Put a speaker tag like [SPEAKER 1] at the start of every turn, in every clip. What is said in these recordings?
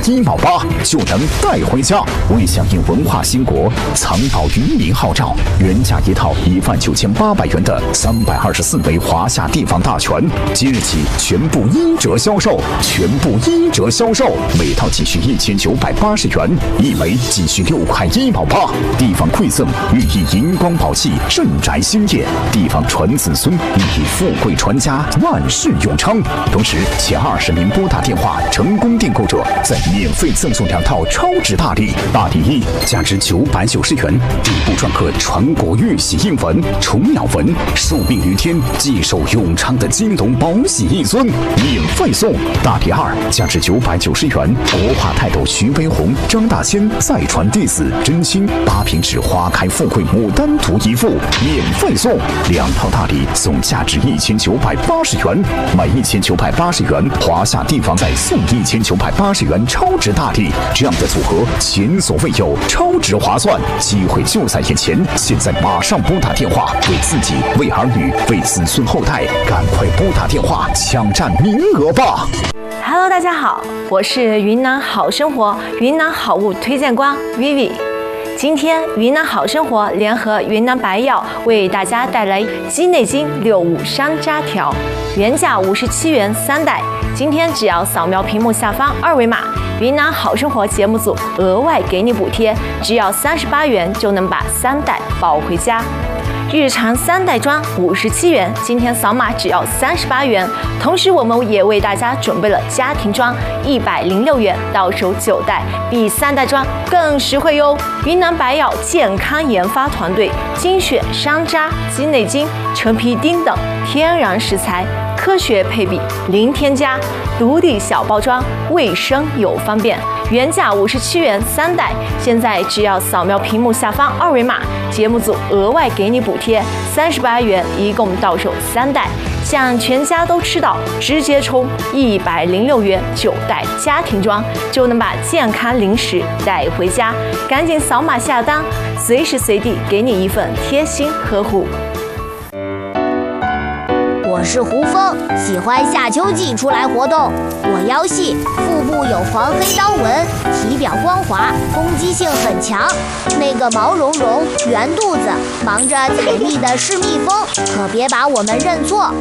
[SPEAKER 1] 1毛8就能带回家。为响应文化兴国，藏宝于民号召，原价一套19800元的324枚华夏地方大全，即日起全部1折销售，每套仅需1980元，一枚仅需6块1毛8。地方馈赠寓意银光宝气，镇宅兴业；地方传子孙寓意富贵传家，万事永昌。同时，前20名拨打电话成功订购者，再免费赠送2套超值大礼。大礼一，价值990元，底部篆刻传国玉玺印文、虫鸟纹，寿命于天，既寿永昌的金龙宝玺一尊，免费送。大礼二，价值990元，国画泰斗徐悲鸿、张大千再传弟子真心8品纸花开富贵牡丹图一幅，免费送。2套大礼送价值1980元，买1980元，华夏地方再送1980元超值大礼，这样的组合前所未有，超值划算，机会就在眼前，现在马上拨打电话，为自己、为儿女、为子孙后代，赶快拨打电话抢占名额吧。
[SPEAKER 2] Hello， 大家好，我是云南好生活云南好物推荐官 Vivi。今天云南好生活联合云南白药为大家带来鸡内金65山楂条，原价57元3袋，今天只要扫描屏幕下方2维码，云南好生活节目组额外给你补贴，只要38元就能把3袋抱回家。日常3袋装57元，今天扫码只要38元。同时，我们也为大家准备了家庭装106元，到手9袋，比3袋装更实惠哟。云南白药健康研发团队精选山楂、鸡内金、陈皮丁等天然食材，科学配比，零添加，独立小包装，卫生又方便。原价57元3袋，现在只要扫描屏幕下方2维码，节目组额外给你补贴38元，一共到手3袋。想全家都吃到，直接冲106元9袋家庭装，就能把健康零食带回家。赶紧扫码下单，随时随地给你一份贴心呵护。
[SPEAKER 3] 我是胡峰，喜欢夏秋季出来活动。我腰细，腹部有黄黑刀纹，体表光滑，攻击性很强。那个毛茸茸、圆肚子、忙着采蜜的是蜜蜂，可别把我们认错。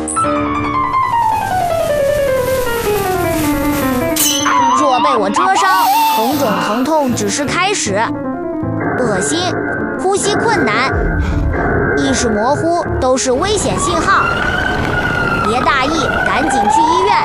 [SPEAKER 3] 若被我蛰伤，红肿疼痛只是开始。恶心、呼吸困难、意识模糊都是危险信号。别大意，赶紧去医院。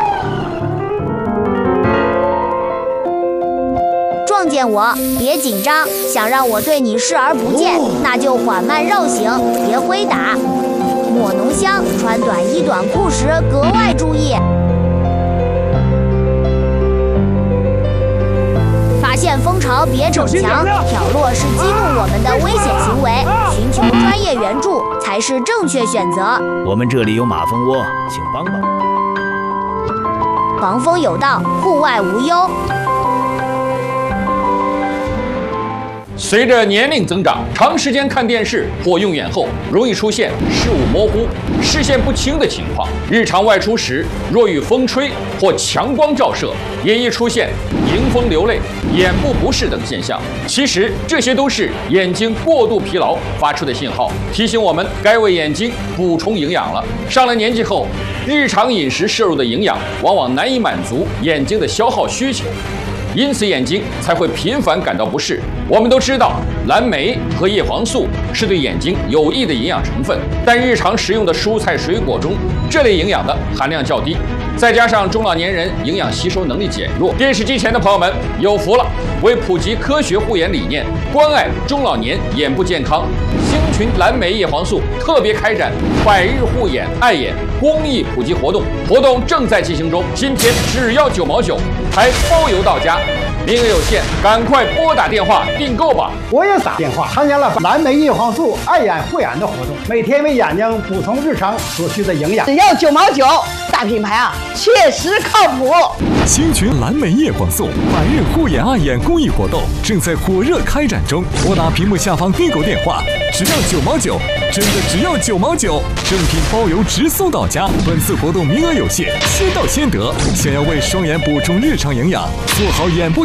[SPEAKER 3] 撞见我别紧张，想让我对你视而不见，那就缓慢绕行，别挥打。抹浓香，穿短衣短裤时格外注意。发现蜂巢别逞强，挑落是激怒我们的危险行为，寻求专业援助才是正确选择。
[SPEAKER 4] 我们这里有马蜂窝，请帮帮我。
[SPEAKER 3] 防风有道，户外无忧。
[SPEAKER 5] 随着年龄增长，长时间看电视或用眼后，容易出现视物模糊、视线不清的情况。日常外出时，若遇风吹或强光照射，也易出现迎风流泪、眼部不适等现象。其实这些都是眼睛过度疲劳发出的信号，提醒我们该为眼睛补充营养了。上了年纪后，日常饮食摄入的营养往往难以满足眼睛的消耗需求，因此眼睛才会频繁感到不适。我们都知道，蓝莓和叶黄素是对眼睛有益的营养成分，但日常食用的蔬菜水果中，这类营养的含量较低。再加上中老年人营养吸收能力减弱，电视机前的朋友们有福了！为普及科学护眼理念，关爱中老年眼部健康，星群蓝莓叶黄素特别开展100日护眼爱眼公益普及活动，活动正在进行中，今天只要9毛9，还包邮到家。名额有限，赶快拨打电话订购吧！
[SPEAKER 6] 我也打电话参加了蓝莓叶黄素爱眼护眼的活动，每天为眼睛补充日常所需的营养，
[SPEAKER 7] 只要9毛9，大品牌啊，切实靠谱。
[SPEAKER 8] 星群蓝莓叶黄素100日护眼爱眼公益活动正在火热开展中，拨打屏幕下方订购电话，只要9毛9，真的只要9毛9，正品包邮直送到家。本次活动名额有限，先到先得。想要为双眼补充日常营养，做好眼部